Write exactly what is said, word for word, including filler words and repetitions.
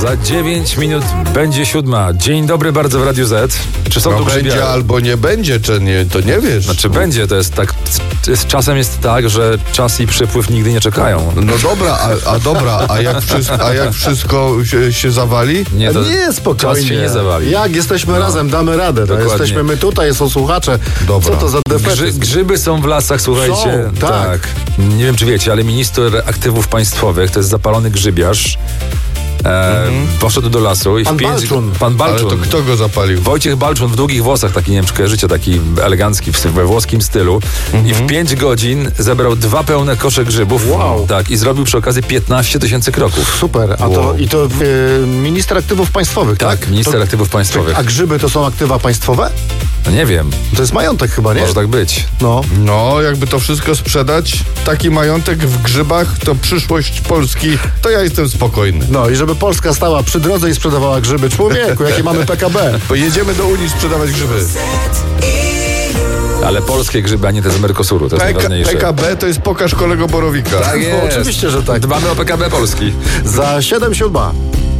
Za dziewięć minut będzie siódma. Dzień dobry bardzo w Radiu Z. Czy są No tu będzie grzybiary? albo nie będzie, czy nie, to nie wiesz. Znaczy będzie, to jest tak, z czasem jest tak, że czas i przypływ nigdy nie czekają. No dobra, a, a dobra, a jak wszystko, a jak wszystko się, się zawali? Nie, to Nie, spokojnie. czas się nie zawali. Jak jesteśmy razem, damy radę. No, Dokładnie. jesteśmy my tutaj, są słuchacze. Dobra. Co to za Grzy, defetyzm? grzyby są w lasach, słuchajcie. Są, tak. Nie wiem, czy wiecie, ale minister aktywów państwowych to jest zapalony grzybiarz. E, Poszedł do lasu i Pan w pięć... Balczun. Pan Ale Balczun. to kto go zapalił? Wojciech Balczun w długich włosach, taki, nie wiem, czy kojarzycie, taki elegancki, w- we włoskim stylu. I w pięć godzin zebrał dwa pełne kosze grzybów. Wow. Tak, i zrobił przy okazji piętnaście tysięcy kroków. Super. A to, i to e, minister aktywów państwowych, tak? Tak, minister to, aktywów państwowych. A grzyby to są aktywa państwowe? No nie wiem, To jest majątek chyba, nie? może tak być. No. No, jakby to wszystko sprzedać, taki majątek w grzybach, to przyszłość Polski, to ja jestem spokojny. No i żeby Polska stała przy drodze i sprzedawała grzyby. Człowieku, jakie mamy P K B. Bo jedziemy do Unii sprzedawać grzyby. Ale polskie grzyby, a nie te z Mercosuru, to jest P K, najważniejsze. P K B to jest pokaż kolego Borowika. Tak No, jest. oczywiście, że tak. Dbamy o P K B Polski. Za siedem siódma.